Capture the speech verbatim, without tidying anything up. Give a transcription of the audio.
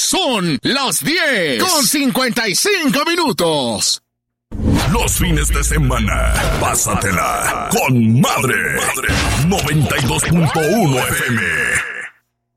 Son las diez con cincuenta y cinco minutos. Los fines de semana, pásatela con madre. noventa y dos punto uno F M.